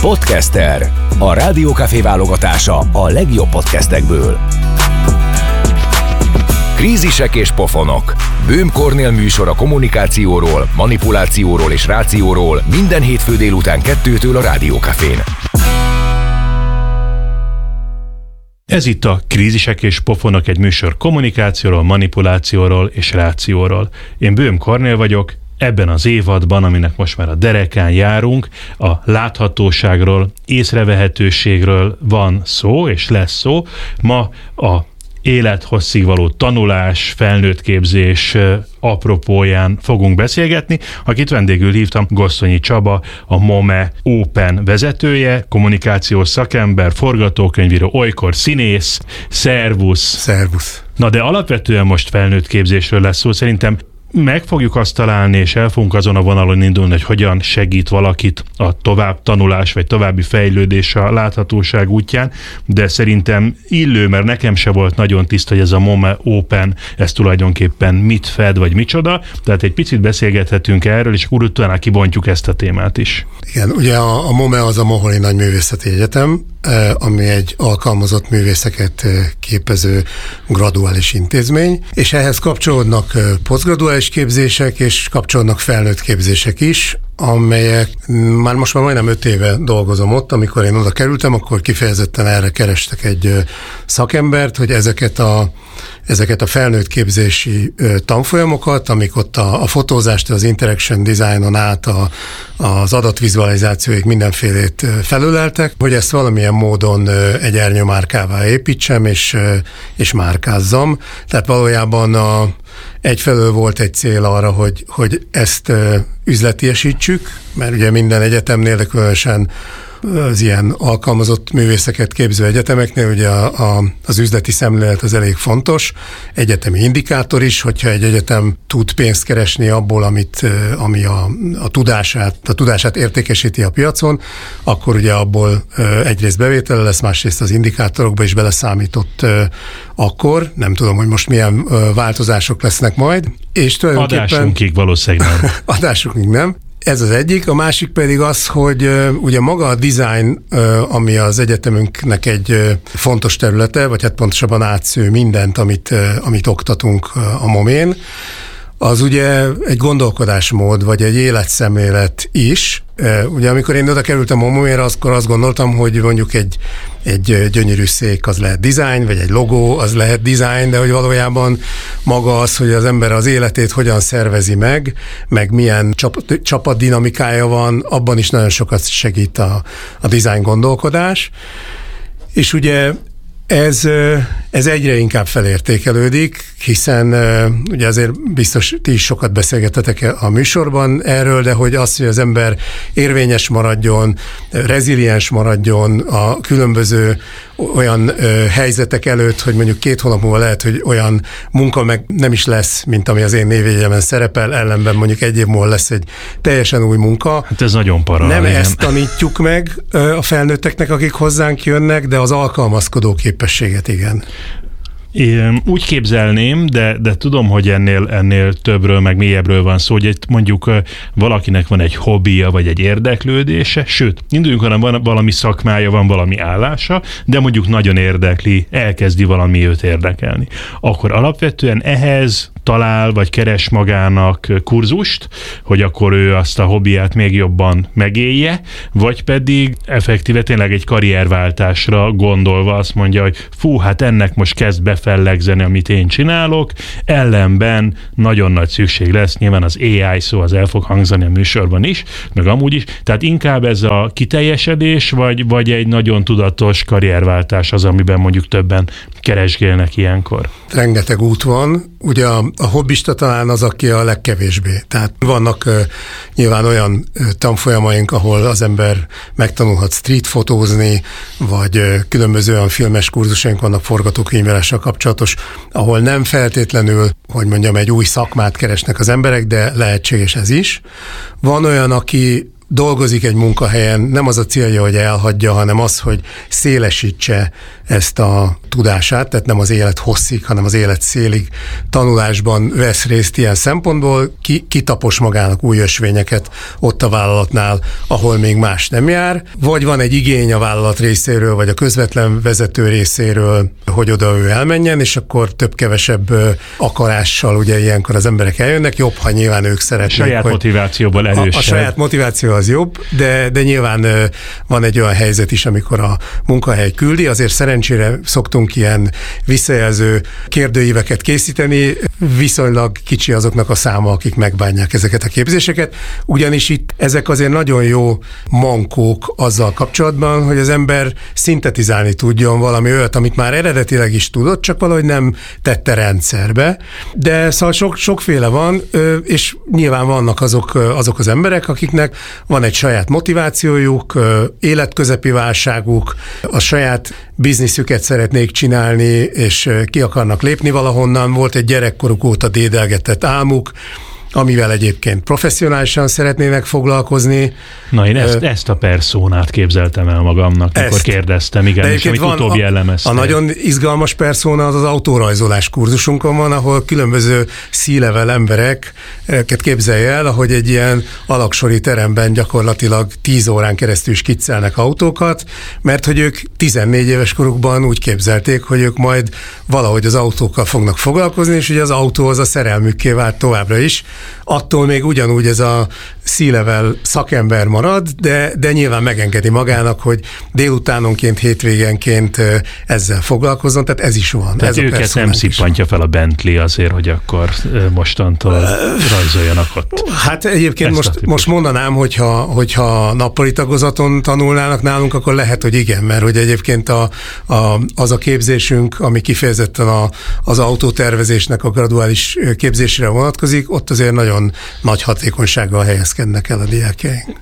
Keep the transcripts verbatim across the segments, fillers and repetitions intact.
Podcaster. A Rádiókafé válogatása a legjobb podcastekből. Krízisek és pofonok. Böhm Kornél műsor a kommunikációról, manipulációról és rációról minden hétfő délután kettőtől a Rádiókafén. Ez itt a Krízisek és pofonok, egy műsor kommunikációról, manipulációról és rációról. Én Böhm Kornél vagyok. Ebben az évadban, aminek most már a derekán járunk, a láthatóságról, észrevehetőségről van szó, és lesz szó. Ma a élethosszig való tanulás, felnőttképzés apropóján fogunk beszélgetni. Akit vendégül hívtam, Gosszonyi Csaba, a MOME Open vezetője, kommunikációs szakember, forgatókönyvíró, olykor színész. Szervusz! Szervusz! Na de alapvetően most felnőttképzésről lesz szó. Szerintem meg fogjuk azt találni, és el fogunk azon a vonalon indulni, hogy hogyan segít valakit a tovább tanulás, vagy további fejlődés a láthatóság útján, de szerintem illő, mert nekem se volt nagyon tiszta, hogy ez a MOME Open, ez tulajdonképpen mit fed, vagy micsoda, tehát egy picit beszélgethetünk erről, és akkor utána kibontjuk ezt a témát is. Igen, ugye a, a MOME az a Moholi Nagyművészeti Egyetem, ami egy alkalmazott művészeket képező graduális intézmény, és ehhez kapcsolódnak posztgraduális képzések, és kapcsolódnak felnőtt képzések is, amelyek már most már majdnem öt éve dolgozom ott. Amikor én oda kerültem, akkor kifejezetten erre kerestek egy szakembert, hogy ezeket a, ezeket a felnőtt képzési tanfolyamokat, amik ott a, a fotózást, az interaction designon át a, az adatvizualizációig mindenfélét felöleltek, hogy ezt valamilyen módon egy ernyőmárkává építsem, és, és márkázzam. Tehát valójában a egyfelől volt egy cél arra, hogy, hogy ezt üzletiesítsük, mert ugye minden egyetemnél, de különösen az ilyen alkalmazott művészeket képző egyetemeknél ugye a, a, az üzleti szemlélet az elég fontos, egyetemi indikátor is, hogyha egy egyetem tud pénzt keresni abból, amit, ami a, a tudását, a tudását értékesíti a piacon, akkor ugye abból egyrészt bevétele lesz, másrészt az indikátorokba is beleszámított akkor, nem tudom, hogy most milyen változások lesznek majd, és tulajdonképpen... Adásunkig valószínűleg nem. Adásunkig nem. Ez az egyik, a másik pedig az, hogy uh, ugye maga a design, uh, ami az egyetemünknek egy uh, fontos területe, vagy hát pontosabban átsző mindent, amit, uh, amit oktatunk uh, a momén, az ugye egy gondolkodásmód, vagy egy életszemlélet is. Ugye amikor én oda kerültem a momére, akkor azt gondoltam, hogy mondjuk egy, egy gyönyörű szék az lehet design, vagy egy logó az lehet design, de hogy valójában maga az, hogy az ember az életét hogyan szervezi meg, meg milyen csapat, csapatdinamikája van, abban is nagyon sokat segít a, a design gondolkodás. És ugye Ez, ez egyre inkább felértékelődik, hiszen ugye azért biztos ti is sokat beszélgetetek a műsorban erről, de hogy az, hogy az ember érvényes maradjon, reziliens maradjon a különböző olyan ö, helyzetek előtt, hogy mondjuk két hónap múlva lehet, hogy olyan munka meg nem is lesz, mint ami az én névjegyemen szerepel, ellenben mondjuk egy év múlva lesz egy teljesen új munka. Hát ez nagyon para. Nem igen. Ezt tanítjuk meg ö, a felnőtteknek, akik hozzánk jönnek, de az alkalmazkodó képességet igen. Én úgy képzelném, de, de tudom, hogy ennél, ennél többről, meg mélyebbről van szó, hogy mondjuk valakinek van egy hobbija, vagy egy érdeklődése, sőt, induljunk, hanem van valami szakmája, van valami állása, de mondjuk nagyon érdekli, elkezdi valami őt érdekelni. Akkor alapvetően ehhez talál, vagy keres magának kurzust, hogy akkor ő azt a hobbiját még jobban megélje, vagy pedig effektíve tényleg egy karrierváltásra gondolva azt mondja, hogy fú, hát ennek most kezd befellegzeni, amit én csinálok, ellenben nagyon nagy szükség lesz, nyilván az á i szó az el fog hangzani a műsorban is, meg amúgy is, tehát inkább ez a kiteljesedés, vagy, vagy egy nagyon tudatos karrierváltás az, amiben mondjuk többen keresgélnek ilyenkor. Rengeteg út van, ugye a, a hobbista talán az, aki a legkevésbé. Tehát vannak uh, nyilván olyan uh, tanfolyamaink, ahol az ember megtanulhat streetfotózni, vagy uh, különböző olyan filmes kurzusaink vannak forgatókönyvírással kapcsolatos, ahol nem feltétlenül, hogy mondjam, egy új szakmát keresnek az emberek, de lehetséges ez is. Van olyan, aki dolgozik egy munkahelyen, nem az a célja, hogy elhagyja, hanem az, hogy szélesítse ezt a tudását, tehát nem az élet hosszig, hanem az élet szélig tanulásban vesz részt ilyen szempontból, ki, kitapos magának új ösvényeket ott a vállalatnál, ahol még más nem jár, vagy van egy igény a vállalat részéről, vagy a közvetlen vezető részéről, hogy oda ő elmenjen, és akkor több-kevesebb akarással ugye ilyenkor az emberek eljönnek, jobb, ha nyilván ők szeretnék. A saját motivációból erősebb. A, a saját motiváció az jobb, de, de nyilván van egy olyan helyzet is, amikor a munkahely küldi, azért szerencsére szoktunk ilyen visszajelző kérdőíveket készíteni, viszonylag kicsi azoknak a száma, akik megbánják ezeket a képzéseket, ugyanis itt ezek azért nagyon jó mankók azzal kapcsolatban, hogy az ember szintetizálni tudjon valami olyat, amit már eredetileg is tudott, csak valahogy nem tette rendszerbe. De szóval sok, sokféle van, és nyilván vannak azok, azok az emberek, akiknek van egy saját motivációjuk, életközepi válságuk, a saját bizniszüket szeretnék csinálni, és ki akarnak lépni valahonnan, volt egy gyerekkoruk óta dédelgetett álmuk, amivel egyébként professzionálisan szeretnének foglalkozni. Na, én ezt, ezt a perszónát képzeltem el magamnak, amikor ezt kérdeztem, igen, és amit utóbb jellemezte. A nagyon izgalmas perszóna az az autórajzolás kurzusunkon van, ahol különböző C-level embereket képzelj el, ahogy egy ilyen alaksori teremben gyakorlatilag tíz órán keresztül skiccelnek autókat, mert hogy ők tizennégy éves korukban úgy képzelték, hogy ők majd valahogy az autókkal fognak foglalkozni, és ugye az autó az a szerelmükké vált továbbra is. Attól még ugyanúgy ez a C-level szakember marad, de, de nyilván megengedi magának, hogy délutánonként, hétvégenként ezzel foglalkozzon, tehát ez is van. Tehát ez őket nem szippantja fel a Bentley azért, hogy akkor mostantól rajzoljanak ott. Hát egyébként most, most mondanám, hogyha, hogyha nappali tagozaton tanulnának nálunk, akkor lehet, hogy igen, mert hogy egyébként a, a, az a képzésünk, ami kifejezetten a, az autótervezésnek a graduális képzésére vonatkozik, ott azért nagyon nagy hatékonysággal helyezkednek el a diákjaink.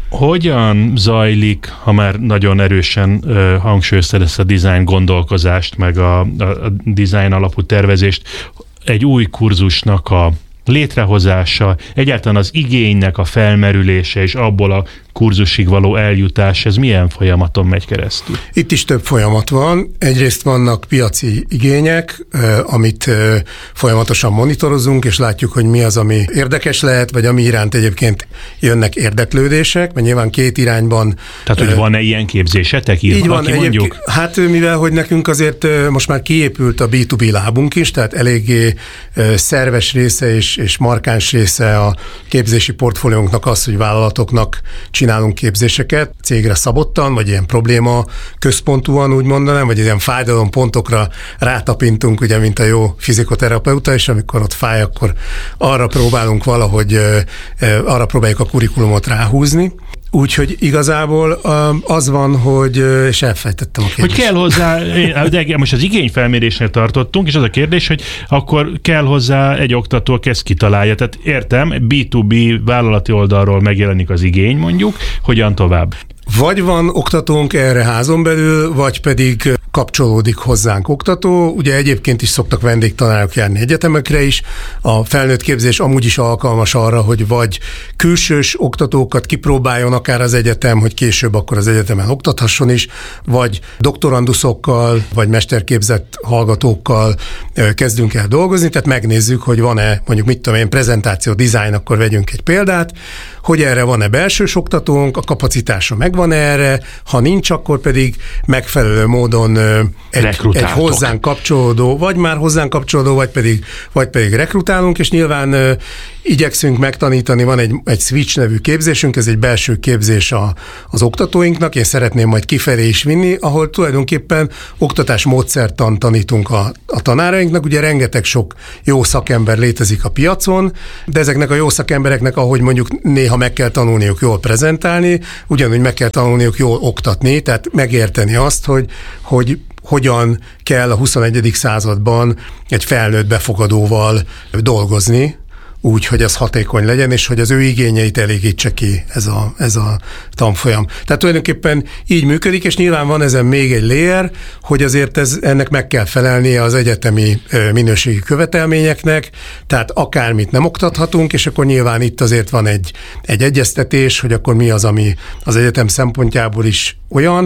Hogyan zajlik, ha már nagyon erősen uh, hangsúlyoztad ezt a design gondolkozást, meg a, a, a design alapú tervezést, egy új kurzusnak a létrehozása, egyáltalán az igénynek a felmerülése és abból a kurzusig való eljutás, ez milyen folyamaton megy keresztül? Itt is több folyamat van. Egyrészt vannak piaci igények, amit folyamatosan monitorozunk, és látjuk, hogy mi az, ami érdekes lehet, vagy ami iránt egyébként jönnek érdeklődések, mert nyilván két irányban. Tehát, hogy van-e ilyen képzésetek? Ír így van, mondjuk? Hát mivel, hogy nekünk azért most már kiépült a bé kettő bé lábunk is, tehát eléggé szerves része és, és markáns része a képzési portfóliónknak az, hogy vállalatoknak csinálunk képzéseket cégre szabottan, vagy ilyen probléma központúan, úgy mondanám, vagy ilyen fájdalompontokra rátapintunk, ugye, mint a jó fizikoterapeuta, és amikor ott fáj, akkor arra próbálunk valahogy, arra próbáljuk a kurikulumot ráhúzni. Úgyhogy igazából az van, hogy, és elfejtettem a kérdést. Hogy kell hozzá, de most az igényfelmérésnél tartottunk, és az a kérdés, hogy akkor kell hozzá egy oktató, aki ezt kitalálja. Tehát értem, bé kettő bé vállalati oldalról megjelenik az igény, mondjuk, hogyan tovább? Vagy van oktatónk erre házon belül, vagy pedig kapcsolódik hozzánk oktató. Ugye egyébként is szoktak vendégtanárok járni egyetemekre is. A felnőtt képzés amúgy is alkalmas arra, hogy vagy külsős oktatókat kipróbáljon akár az egyetem, hogy később akkor az egyetemen oktathasson is, vagy doktoranduszokkal, vagy mesterképzett hallgatókkal kezdünk el dolgozni, tehát megnézzük, hogy van-e mondjuk mit tudom én, prezentáció, design, akkor vegyünk egy példát, hogy erre van-e belsős oktatónk, a kapacitása megvan erre, ha nincs, akkor pedig megfelelő módon egy, egy hozzánk kapcsolódó, vagy már hozzánk kapcsolódó, vagy pedig, vagy pedig rekrutálunk, és nyilván uh, igyekszünk megtanítani, van egy, egy Switch nevű képzésünk, ez egy belső képzés a, az oktatóinknak, én szeretném majd kifelé is vinni, ahol tulajdonképpen oktatás módszertan tanítunk a, a tanárainknak, ugye rengeteg sok jó szakember létezik a piacon, de ezeknek a jó szakembereknek, ahogy mondjuk néha meg kell tanulniuk jól prezentálni, ugyanúgy meg kell tanulniuk jól oktatni, tehát megérteni azt, hogy, hogy hogyan kell a huszonegyedik században egy felnőtt befogadóval dolgozni, úgy, hogy ez hatékony legyen, és hogy az ő igényeit elégítse ki ez a, ez a tanfolyam. Tehát tulajdonképpen így működik, és nyilván van ezen még egy layer, hogy azért ez, ennek meg kell felelnie az egyetemi minőségi követelményeknek, tehát akármit nem oktathatunk, és akkor nyilván itt azért van egy, egy egyeztetés, hogy akkor mi az, ami az egyetem szempontjából is olyan,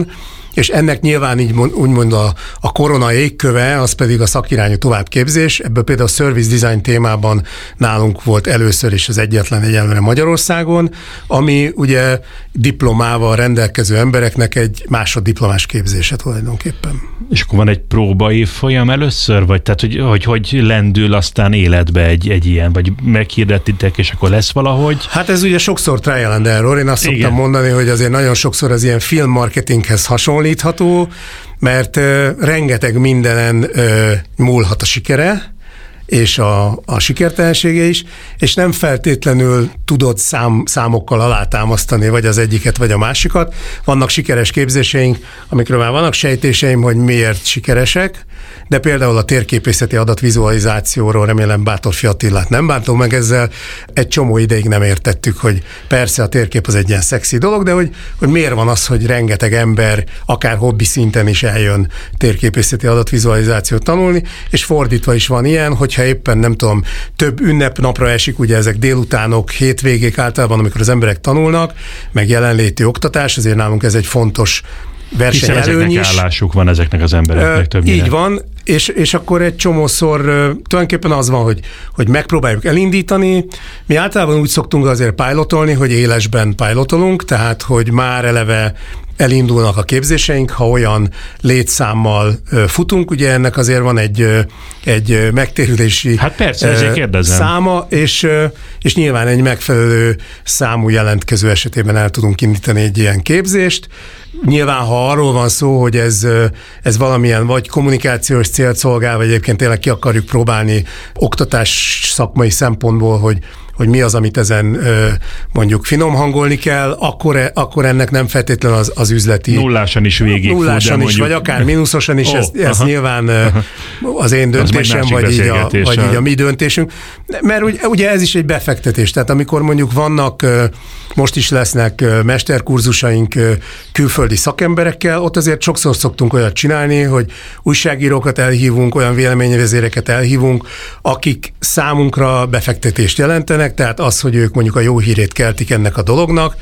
és ennek nyilván így úgymond a, a korona égköve, az pedig a szakirányú továbbképzés. Ebből például a service design témában nálunk volt először is az egyetlen egyelőre Magyarországon, ami ugye diplomával rendelkező embereknek egy másoddiplomás képzése tulajdonképpen. És akkor van egy próbai folyam először, vagy tehát, hogy hogy, hogy lendül aztán életbe egy, egy ilyen, vagy meghirdetitek, és akkor lesz valahogy? Hát ez ugye sokszor trial and error. Én azt Igen. szoktam mondani, hogy azért nagyon sokszor az ilyen filmmarketinghez hasonlítható, mert uh, rengeteg mindenen uh, múlhat a sikere, és a, a sikertelensége is, és nem feltétlenül tudod szám, számokkal alátámasztani vagy az egyiket, vagy a másikat. Vannak sikeres képzéseink, amikről már vannak sejtéseim, hogy miért sikeresek, de például a térképészeti adatvizualizációról remélem Bátorfi Attilát nem bántom meg ezzel, egy csomó ideig nem értettük, hogy persze a térkép az egy ilyen szexi dolog, de hogy, hogy miért van az, hogy rengeteg ember akár hobbi szinten is eljön térképészeti adatvizualizációt tanulni, és fordítva is van ilyen, hogyha éppen nem tudom, több ünnepnapra esik, ugye ezek délutánok, hétvégék általában, amikor az emberek tanulnak, meg jelenléti oktatás, ezért nálunk ez egy fontos versenyelőny is. Hiszen állásuk van ezeknek az embereknek többnyire. Így van, és, és akkor egy csomószor tulajdonképpen az van, hogy, hogy megpróbáljuk elindítani. Mi általában úgy szoktunk azért pilotolni, hogy élesben pilotolunk, tehát hogy már eleve elindulnak a képzéseink, ha olyan létszámmal futunk, ugye ennek azért van egy, egy megtérülési hát persze, ezért kérdezem. Száma, és, és nyilván egy megfelelő számú jelentkező esetében el tudunk indítani egy ilyen képzést. Nyilván, ha arról van szó, hogy ez, ez valamilyen vagy kommunikációs célt szolgál, vagy egyébként tényleg ki akarjuk próbálni oktatás szakmai szempontból, hogy hogy mi az, amit ezen mondjuk finom hangolni kell, akkor, akkor ennek nem feltétlenül az, az üzleti... Nullásan is végig. Nullásan is, mondjuk... vagy akár mínuszosan is, oh, ez, ez nyilván aha. az én döntésem, az vagy, így a, vagy így a mi döntésünk. Mert ugye ez is egy befektetés, tehát amikor mondjuk vannak, most is lesznek mesterkurzusaink külföldi szakemberekkel, ott azért sokszor szoktunk olyat csinálni, hogy újságírókat elhívunk, olyan véleményvezéreket elhívunk, akik számunkra befektetést jelentenek, tehát az, hogy ők mondjuk a jó hírét keltik ennek a dolognak,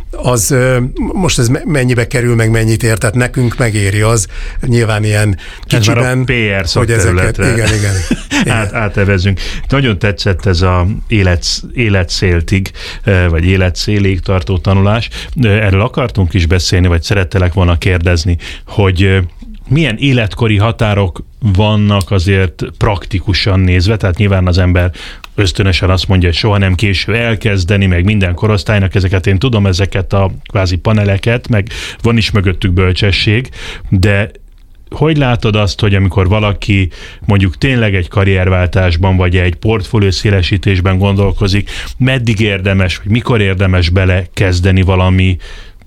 az most ez mennyibe kerül, meg mennyit ér, tehát nekünk megéri az, nyilván ilyen kicsiben, a pé er hogy ezeket, igen, igen, igen. Át, átevezünk. Nagyon tetszett ez a élet, életszéltig, vagy életszélig tartó tanulás. Erről akartunk is beszélni, vagy szerettelek volna kérdezni, hogy milyen életkori határok vannak azért praktikusan nézve, tehát nyilván az ember ösztönösen azt mondja, hogy soha nem késő elkezdeni, meg minden korosztálynak ezeket, én tudom ezeket a kvázi paneleket, meg van is mögöttük bölcsesség, de hogy látod azt, hogy amikor valaki mondjuk tényleg egy karrierváltásban, vagy egy portfólió szélesítésben gondolkozik, meddig érdemes, vagy mikor érdemes bele kezdeni valami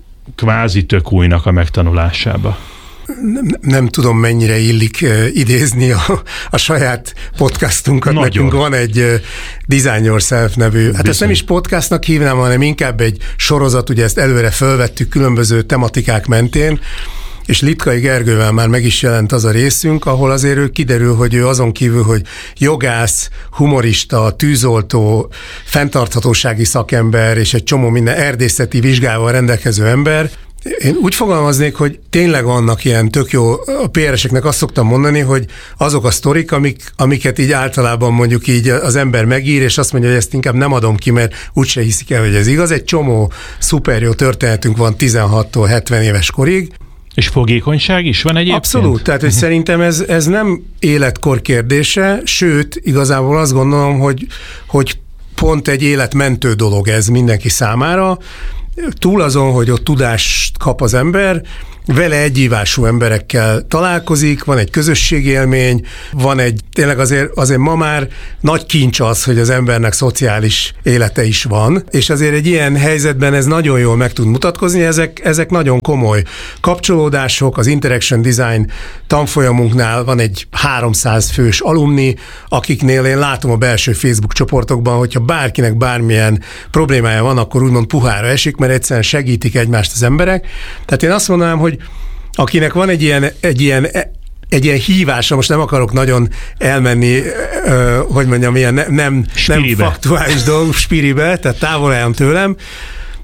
kvázi tök újnak a megtanulásába? Nem, nem tudom, mennyire illik uh, idézni a, a saját podcastunkat. Nagyon. Nekünk van egy uh, Design Yourself nevű, hát Bizony. Ezt nem is podcastnak hívnám, hanem inkább egy sorozat, ugye ezt előre fölvettük különböző tematikák mentén, és Litkai Gergővel már meg is jelent az a részünk, ahol azért ő kiderül, hogy ő azon kívül, hogy jogász, humorista, tűzoltó, fenntarthatósági szakember, és egy csomó minden erdészeti vizsgával rendelkező ember. Én úgy fogalmaznék, hogy tényleg vannak ilyen tök jó, a pé er-eseknek azt szoktam mondani, hogy azok a sztorik, amik, amiket így általában mondjuk így az ember megír, és azt mondja, hogy ezt inkább nem adom ki, mert úgyse hiszik el, hogy ez igaz. Egy csomó szuper jó történetünk van tizenhattól hetven éves korig. És fogékonyság is van egyébként? Abszolút, tehát hogy szerintem ez, ez nem életkor kérdése, sőt, igazából azt gondolom, hogy, hogy pont egy életmentő dolog ez mindenki számára. Túl azon, hogy ott tudást kap az ember, vele egyívású emberekkel találkozik, van egy közösségélmény, van egy, tényleg azért, azért ma már nagy kincs az, hogy az embernek szociális élete is van, és azért egy ilyen helyzetben ez nagyon jól meg tud mutatkozni, ezek, ezek nagyon komoly kapcsolódások, az Interaction Design tanfolyamunknál van egy háromszáz fős alumni, akiknél én látom a belső Facebook csoportokban, hogyha bárkinek bármilyen problémája van, akkor úgymond puhára esik, mert egyszerűen segítik egymást az emberek. Tehát én azt mondanám, hogy akinek van egy ilyen, egy ilyen egy ilyen hívása, most nem akarok nagyon elmenni, ö, hogy mondjam, ilyen nem, nem, nem faktuális dolog, spiribe, tehát távol álljon tőlem,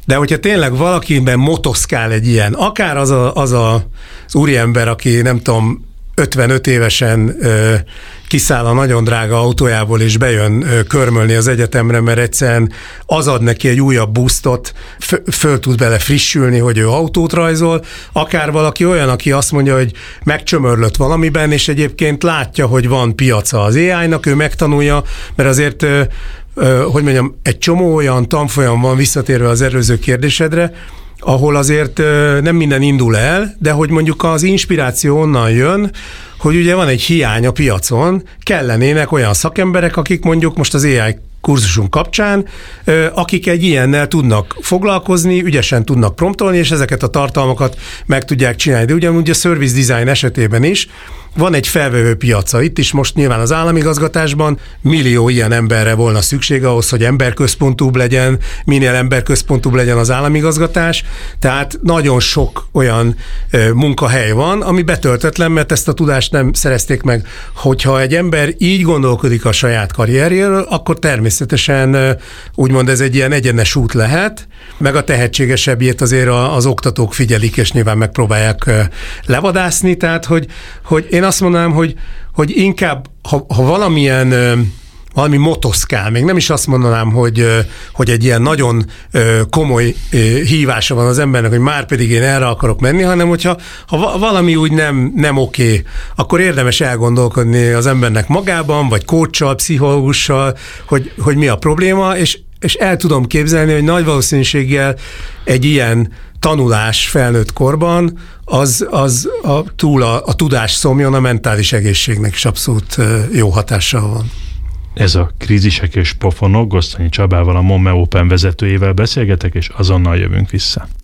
De hogyha tényleg valakiben motoszkál egy ilyen, akár az a, az, a, az úriember, aki nem tudom, ötvenöt évesen ö, kiszáll a nagyon drága autójából, és bejön ö, körmölni az egyetemre, mert egyszerűen az ad neki egy újabb boostot, f- föl tud bele frissülni, hogy ő autót rajzol, akár valaki olyan, aki azt mondja, hogy megcsömörlött valamiben, és egyébként látja, hogy van piaca az á í-nak, ő megtanulja, mert azért ö, ö, hogy mondjam, egy csomó olyan tanfolyam van, visszatérve az előző kérdésedre, ahol azért nem minden indul el, de hogy mondjuk az inspiráció onnan jön, hogy ugye van egy hiány a piacon, kellenének olyan szakemberek, akik mondjuk most az á í kurzusunk kapcsán, akik egy ilyennel tudnak foglalkozni, ügyesen tudnak promptolni, és ezeket a tartalmakat meg tudják csinálni. De ugyanúgy a service design esetében is van egy felvevő piaca. Itt is most nyilván az államigazgatásban millió ilyen emberre volna szükség ahhoz, hogy emberközpontúbb legyen, minél emberközpontúbb legyen az államigazgatás. Tehát nagyon sok olyan munkahely van, ami betöltetlen, mert ezt a tudást nem szerezték meg. Hogyha egy ember így gondolkodik a saját karrierjéről, akkor természetesen úgymond ez egy ilyen egyenes út lehet, meg a tehetségesebbjét azért az oktatók figyelik, és nyilván megpróbálják levadászni, tehát hogy, hogy én azt mondanám, hogy, hogy inkább, ha, ha valamilyen valami motoszkál, még nem is azt mondanám, hogy, hogy egy ilyen nagyon komoly hívása van az embernek, hogy már pedig én erre akarok menni, hanem hogyha ha valami úgy nem, nem oké, akkor érdemes elgondolkodni az embernek magában, vagy coachsal, pszichológussal, hogy, hogy mi a probléma, és, és el tudom képzelni, hogy nagy valószínűséggel egy ilyen tanulás felnőtt korban, az, az a, túl a, a tudás szomjon a mentális egészségnek is abszolút jó hatással van. Ez a Krízisek és pofonok, Gosztonyi Csabával, a Monme Open vezetőjével beszélgetek, és azonnal jövünk vissza.